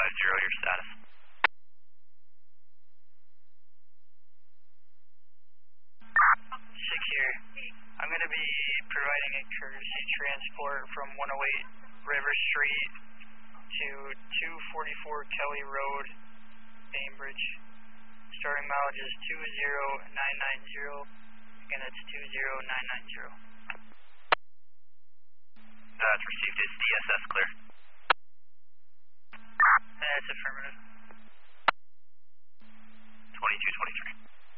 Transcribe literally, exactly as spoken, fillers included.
five zero, your status. Six here. I'm going to be providing a courtesy transport from one oh eight River Street to two forty-four Kelly Road, Bainbridge. Starting mileage is two zero nine nine zero. Again, that's two zero nine nine zero. That's received. Is D S S clear? That's affirmative. twenty-two twenty-three.